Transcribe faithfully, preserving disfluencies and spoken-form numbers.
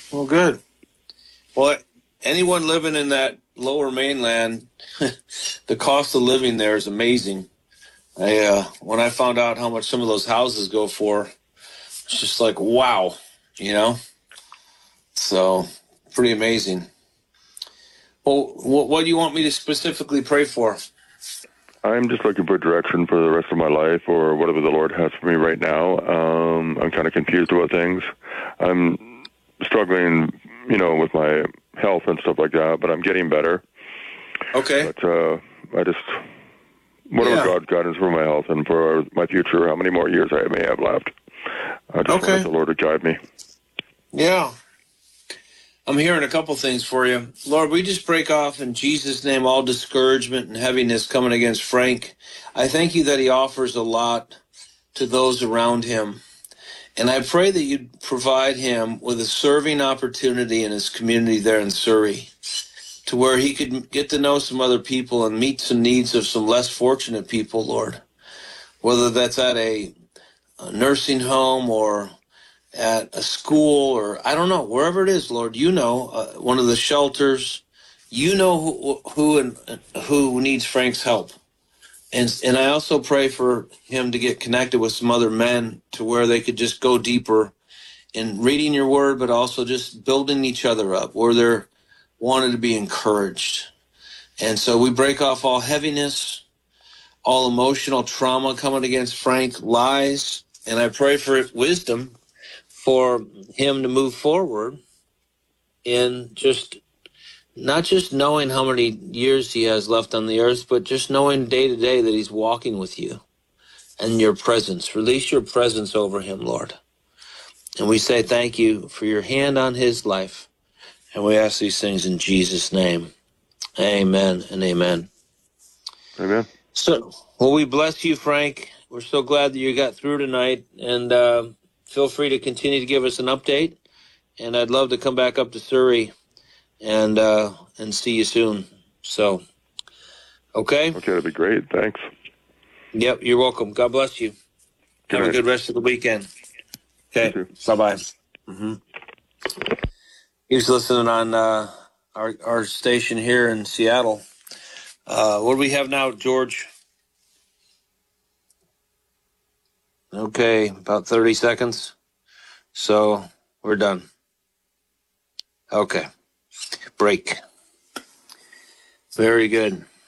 Well, good. Well, anyone living in that lower mainland, the cost of living there is amazing. I uh, when I found out how much some of those houses go for, it's just like, wow, you know? So, pretty amazing. Well, what, what do you want me to specifically pray for? I'm just looking for direction for the rest of my life or whatever the Lord has for me right now. Um, I'm kind of confused about things. I'm struggling, you know, with my health and stuff like that, but I'm getting better. Okay. But uh, I just, whatever Yeah. God's guidance for my health and for my future, how many more years I may have left, I just Okay. want the Lord to guide me. Yeah. I'm hearing a couple things for you. Lord, we just break off in Jesus' name all discouragement and heaviness coming against Frank. I thank you that he offers a lot to those around him. And I pray that you'd provide him with a serving opportunity in his community there in Surrey, to where he could get to know some other people and meet some needs of some less fortunate people, Lord. Whether that's at a, a nursing home or at a school or I don't know, wherever it is, Lord, you know, uh, one of the shelters, you know who who and who needs Frank's help. And and I also pray for him to get connected with some other men to where they could just go deeper in reading your word, but also just building each other up where they're wanted to be encouraged. And so we break off all heaviness, all emotional trauma coming against Frank, lies, and I pray for wisdom for him to move forward in just not just knowing how many years he has left on the earth, but just knowing day to day that he's walking with you and your presence. Release your presence over him, Lord. And we say thank you for your hand on his life. And we ask these things in Jesus' name. Amen and amen. Amen. So, well, we bless you, Frank. We're so glad that you got through tonight. And uh, feel free to continue to give us an update. And I'd love to come back up to Surrey and uh, and see you soon. So, okay? Okay, that'd be great. Thanks. Yep, you're welcome. God bless you. Good Have night. a good rest of the weekend. Okay, bye-bye. Mm-hmm. He was listening on uh, our, our station here in Seattle. Uh, what do we have now, George? Okay, about thirty seconds. So, we're done. Okay, break. Very good.